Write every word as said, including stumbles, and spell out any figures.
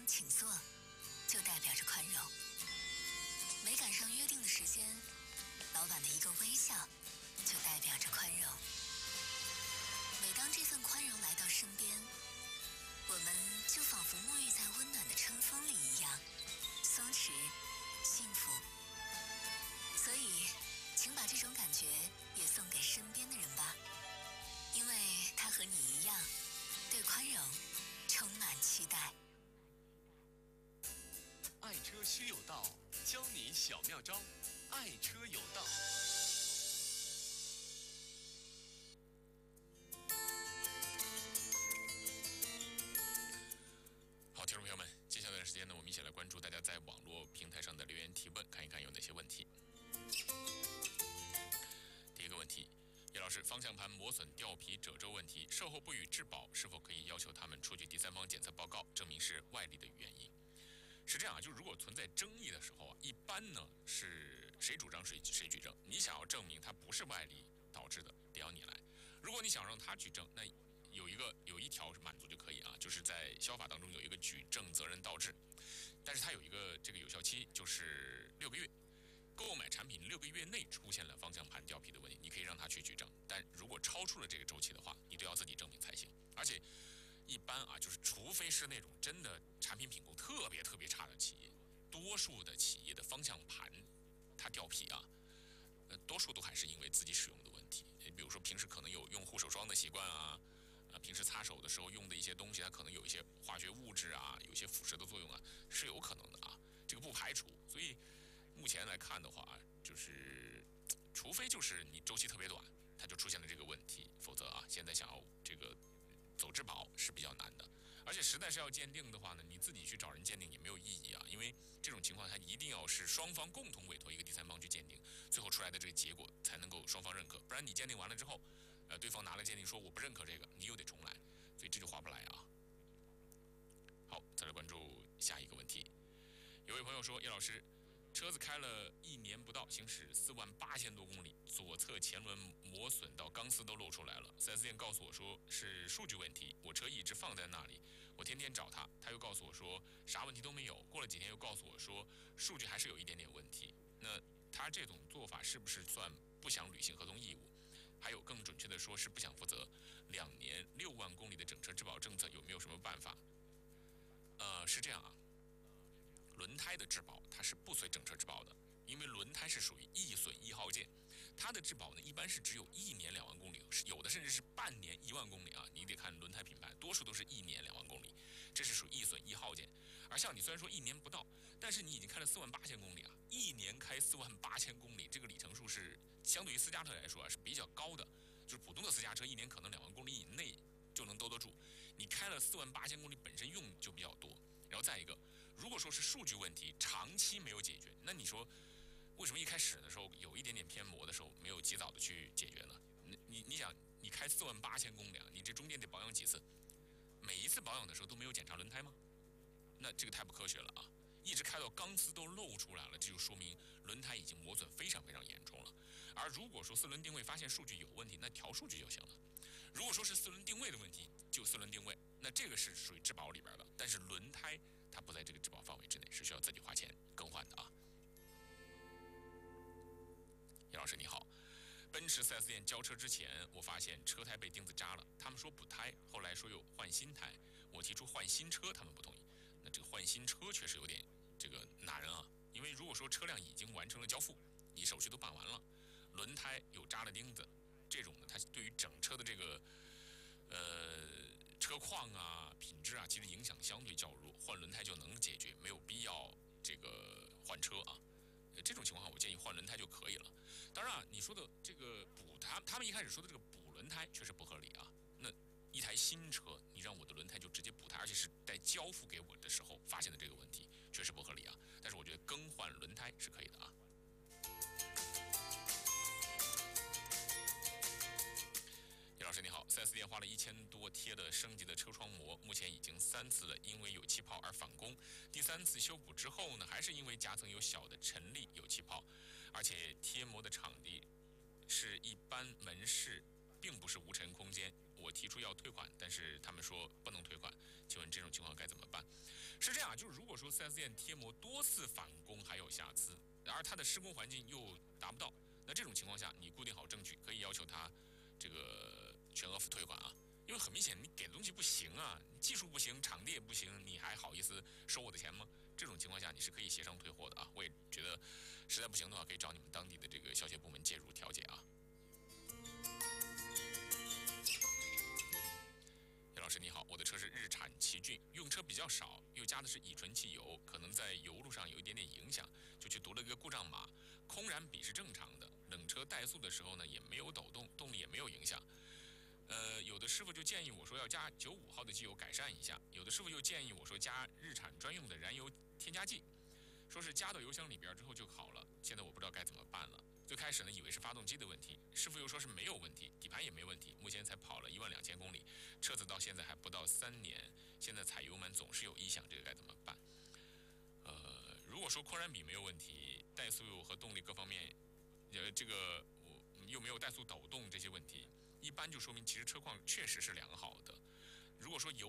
请坐，就代表着宽容。没赶上约定的时间，老板的一个微笑，就代表着宽容。每当这份宽容来到身边，我们就仿佛沐浴在温暖的春风里一样，松弛、幸福。所以，请把这种感觉也送给身边的人吧，因为他和你一样，对宽容充满期待。 爱车须有道，教你小妙招，爱车有道。好，听众朋友们，接下来的时间呢，我们一起来关注大家在网络平台上的留言提问，看一看有哪些问题。第一个问题，叶老师，方向盘磨损、掉皮、褶皱问题，售后不予质保，是否可以要求他们出具第三方检测报告，证明是外力的原因？是这样啊，就如果存在争议的时候啊，一般呢是谁主张谁谁举证。你想要证明它不是外力导致的，得要你来。如果你想让他举证，那有一个有一条是满足就可以啊，就是在消法当中有一个举证责任倒置，但是它有一个这个有效期，就是六个月。购买产品六个月内出现了方向盘掉皮的问题，你可以让他去举证，但如果超出了这个周期的话，你都要自己证明才行。而且一般啊，就是除非是那种真的产品品控特别特别差的企业，多数的企业的方向盘它掉皮啊，呃，多数都还是因为自己使用的问题。比如说平时可能有用护手霜的习惯啊，啊，平时擦手的时候用的一些东西，它可能有一些化学物质啊，有一些腐蚀的作用啊，是有可能的啊，这个不排除。所以目前来看的话，就是除非就是你周期特别短，它就出现了这个问题，否则啊，现在想要这个走质保是比较难的。而且实在是要鉴定的话呢，你自己去找人鉴定也没有意义啊，因为这种情况它一定要是双方共同委托一个第三方去鉴定，最后出来的这个结果才能够双方认可，不然你鉴定完了之后，呃，对方拿了鉴定说我不认可这个，你又得重来，所以这就划不来啊。好，再来关注下一个问题。有位朋友说，叶老师，车子开了一年不到，行驶四万八千多公里，左侧前轮磨损到钢丝都露出来了。四 S 店告诉我说是数据问题，我车一直放在那里，我天天找他，他又告诉我说啥问题都没有。过了几天又告诉我说数据还是有一点点问题。那他这种做法是不是算不想履行合同义务？还有更准确的说是不想负责两年六万公里的整车质保政策，有没有什么办法？呃，是这样啊。轮胎的质保它是不随整车质保的，因为轮胎是属于易损易耗件，它的质保呢一般是只有一年两万公里，有的甚至是半年一万公里啊，你得看轮胎品牌，多数都是一年两万公里，这是属于易损易耗件。而像你虽然说一年不到，但是你已经开了四万八千公里啊，一年开四万八千公里，这个里程数是相对于私家车来说啊是比较高的，就是普通的私家车一年可能两万公里以内就能兜得住，你开了四万八千公里本身用就比较多。然后再一个，如果说是数据问题长期没有解决，那你说为什么一开始的时候有一点点偏磨的时候没有及早的去解决呢？你你你想，你开四万八千公里，你这中间得保养几次？每一次保养的时候都没有检查轮胎吗？那这个太不科学了啊！一直开到钢丝都露出来了，这就说明轮胎已经磨损非常非常严重了。而如果说四轮定位发现数据有问题，那调数据就行了。如果说是四轮定位的问题，就四轮定位，那这个是属于质保里边的。但是轮胎它不在这个质保范围之内，是需要自己花钱更换的啊。叶老师你好，奔驰 四 S 店交车之前，我发现车胎被钉子扎了，他们说补胎，后来说又换新胎，我提出换新车，他们不同意。那这个换新车确实有点这个难啊，因为如果说车辆已经完成了交付，你手续都办完了，轮胎又扎了钉子，这种呢，它对于整车的这个呃车况啊、品质啊，其实影响相对较弱，换轮胎就能解决，没有必要这个换车啊。这种情况我建议换轮胎就可以了。当然啊，你说的这个补他他们一开始说的这个补轮胎确实不合理啊。那一台新车，你让我的轮胎就直接补胎，而且是在交付给我的时候发现的这个问题，确实不合理啊。但是我觉得更换轮胎是可以的啊。叶老师你好， 四 S 店花了一千多贴的升级的车窗膜，目前已经三次了，因为有气泡而返工。第三次修补之后呢，还是因为夹层有小的尘粒有气泡，而且贴膜的场地是一般门市，并不是无尘空间。我提出要退款，但是他们说不能退款，请问这种情况该怎么办？ 是这样，就是如果说 四 S 店贴膜多次返工还有瑕疵，而它的施工环境又达不到，那这种情况下，你固定好证据，可以要求他这个全额退款啊。因为很明显，你给的东西不行啊，技术不行，场地也不行，你还好意思收我的钱吗？这种情况下，你是可以协商退货的啊。我也觉得，实在不行的话，可以找你们当地的这个消协部门介入调解啊。叶老师你好，我的车是日产奇骏，用车比较少，又加的是乙醇汽油，可能在油路上有一点点影响，就去读了一个故障码。空燃比是正常的，冷车怠速的时候呢也没有抖动，动力也没有影响。呃，有的师傅就建议我说要加九五号的机油改善一下，有的师傅又建议我说加日产专用的燃油添加剂，说是加到油箱里边之后就好了。现在我不知道该怎么办了。最开始呢以为是发动机的问题，师傅又说是没有问题，底盘也没问题，目前才跑了一万两千公里，车子到现在还不到三年，现在踩油门总是有异响，这个该怎么办？呃，如果说空燃比没有问题，怠速和动力各方面，呃，这个又没有怠速抖动这些问题，一般就说明其实车况确实是良好的。如果说油